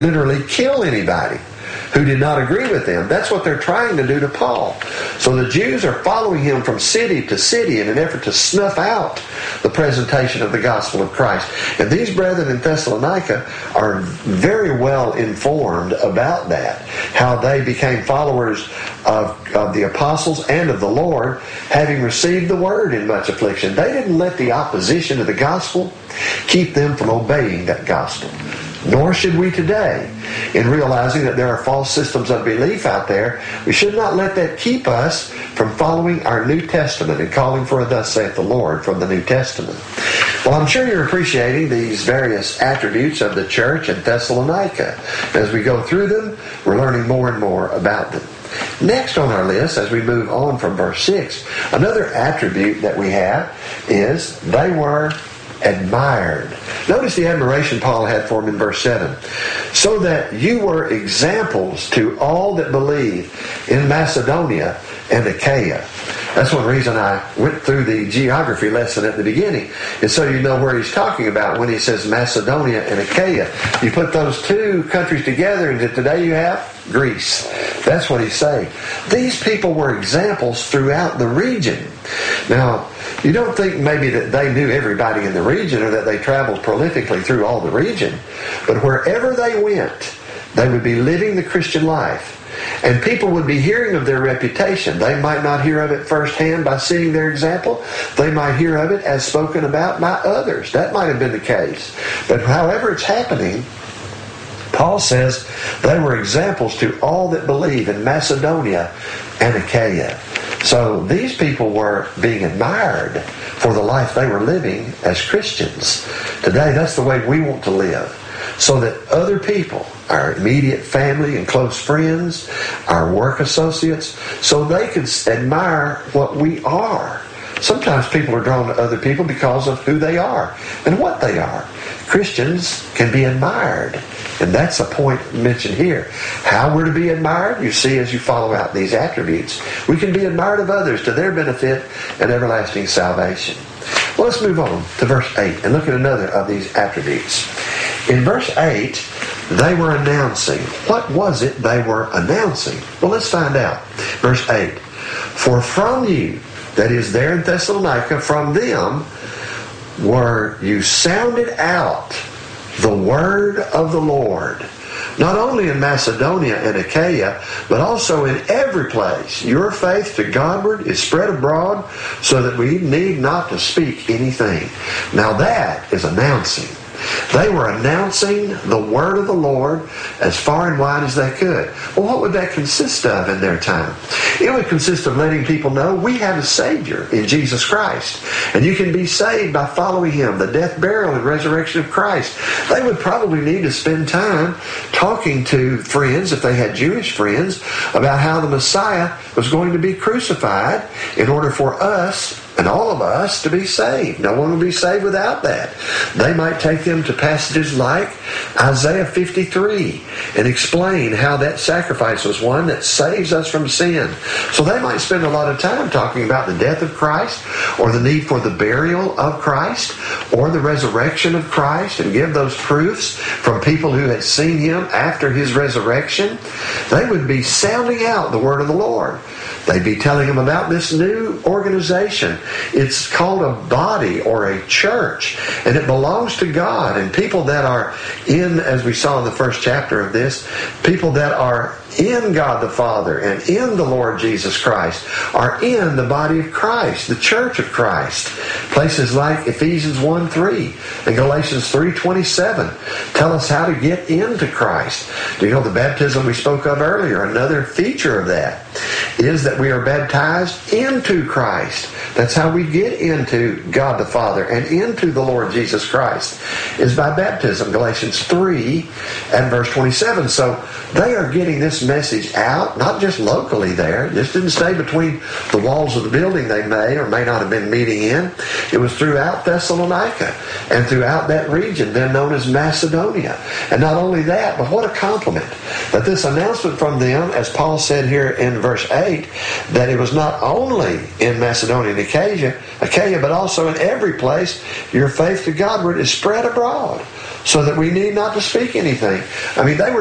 literally kill anybody who did not agree with them. That's what they're trying to do to Paul. So the Jews are following him from city to city in an effort to snuff out the presentation of the gospel of Christ. And these brethren in Thessalonica are very well informed about that, how they became followers of the apostles and of the Lord, having received the word in much affliction. They didn't let the opposition to the gospel keep them from obeying that gospel. Nor should we today. In realizing that there are false systems of belief out there, we should not let that keep us from following our New Testament and calling for a thus saith the Lord from the New Testament. Well, I'm sure you're appreciating these various attributes of the church in Thessalonica. As we go through them, we're learning more and more about them. Next on our list, as we move on from verse 6, another attribute that we have is they were admired. Notice the admiration Paul had for them in verse 7. So that you were examples to all that believe in Macedonia and Achaia. That's one reason I went through the geography lesson at the beginning, is so you know where he's talking about when he says Macedonia and Achaia. You put those two countries together and today you have Greece. That's what he's saying. These people were examples throughout the region. Now, you don't think maybe that they knew everybody in the region or that they traveled prolifically through all the region, but wherever they went, they would be living the Christian life. And people would be hearing of their reputation. They might not hear of it firsthand by seeing their example. They might hear of it as spoken about by others. That might have been the case. But however it's happening, Paul says they were examples to all that believe in Macedonia and Achaia. So these people were being admired for the life they were living as Christians. Today, that's the way we want to live. So that other people, our immediate family and close friends, our work associates, so they can admire what we are. Sometimes people are drawn to other people because of who they are and what they are. Christians can be admired. And that's a point mentioned here. How we're to be admired, you see as you follow out these attributes. We can be admired of others to their benefit and everlasting salvation. Well, let's move on to verse 8 and look at another of these attributes. In verse 8, they were announcing. What was it they were announcing? Well, let's find out. Verse 8. For from you, that is there in Thessalonica, from them were you sounded out the word of the Lord, not only in Macedonia and Achaia, but also in every place. Your faith to Godward is spread abroad, so that we need not to speak anything. Now that is announcing. They were announcing the word of the Lord as far and wide as they could. Well, what would that consist of in their time? It would consist of letting people know we have a Savior in Jesus Christ. And you can be saved by following Him, the death, burial, and resurrection of Christ. They would probably need to spend time talking to friends, if they had Jewish friends, about how the Messiah was going to be crucified in order for us and all of us to be saved. No one will be saved without that. They might take them to passages like Isaiah 53 and explain how that sacrifice was one that saves us from sin. So they might spend a lot of time talking about the death of Christ, or the need for the burial of Christ, or the resurrection of Christ, and give those proofs from people who had seen Him after His resurrection. They would be sounding out the word of the Lord. They'd be telling them about this new organization. It's called a body or a church, and it belongs to God. And people that are in, as we saw in the first chapter of this, people that are in God the Father and in the Lord Jesus Christ are in the body of Christ, the church of Christ. Places like Ephesians 1:3 and Galatians 3:27 tell us how to get into Christ. Do you know the baptism we spoke of earlier? Another feature of that is that we are baptized into Christ. That's how we get into God the Father and into the Lord Jesus Christ, is by baptism. Galatians 3 and verse 27. So they are getting this this message out, not just locally there. It just didn't stay between the walls of the building they may or may not have been meeting in. It was throughout Thessalonica and throughout that region then known as Macedonia. And not only that, but what a compliment that this announcement from them, as Paul said here in verse 8, that it was not only in Macedonia and Achaia, but also in every place your faith to Godward is spread abroad, so that we need not to speak anything. I mean, they were